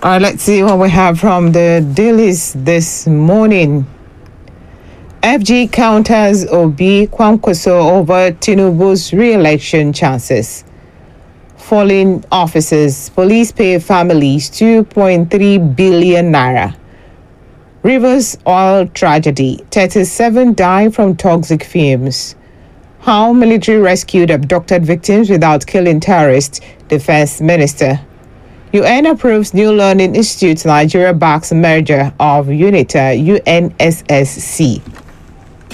All right, let's see what we have from the dailies this morning. FG counters Obi Kwankwaso over Tinubu's re-election chances. Falling officers, police pay families 2.3 billion naira. Rivers oil tragedy, 37 die from toxic fumes. How military rescued abducted victims without killing terrorists, Defense Minister. UN approves New Learning Institute Nigeria backs merger of UNITA UNSSC.